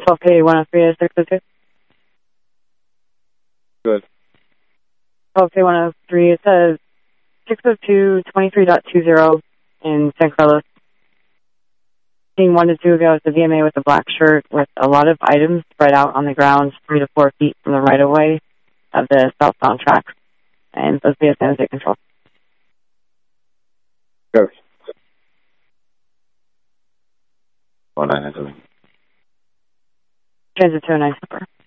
12K 103 to 602. Good. 12K 103, it says 602 23.20 in San Carlos. Seeing 1 to 2 ago, it's a VMA with a black shirt with a lot of items spread out on the ground 3 to 4 feet from the right of way of the southbound tracks. And supposed to be a San Jose control. Go. 19. Transit 209 Super.